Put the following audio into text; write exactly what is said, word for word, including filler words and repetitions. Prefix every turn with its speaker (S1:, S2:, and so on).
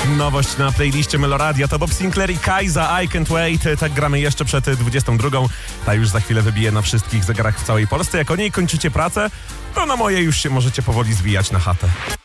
S1: Nowość na playliście Meloradia to Bob Sinclair i Kajza, I Can't Wait. Tak gramy jeszcze przed dwudziestą drugą. Ta już za chwilę wybije na wszystkich zegarach w całej Polsce. Jak o niej kończycie pracę, to na moje już się możecie powoli zwijać na chatę.